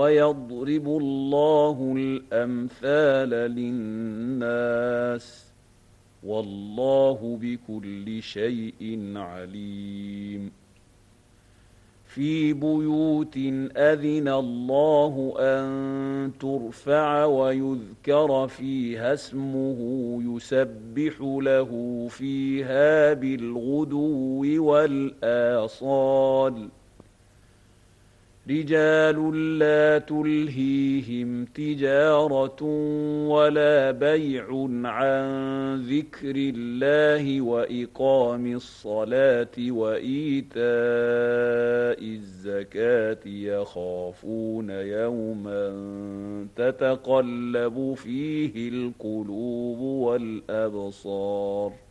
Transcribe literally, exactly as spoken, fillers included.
ويضرب الله الأمثال للناس والله بكل شيء عليم في بيوت أذن الله أن ترفع ويذكر فيها اسمه يسبح له فيها بالغدو والآصال رجال لا تلهيهم تجارة ولا بيع عن ذكر الله وإقام الصلاة وإيتاء الزكاة يخافون يوما تتقلب فيه القلوب والأبصار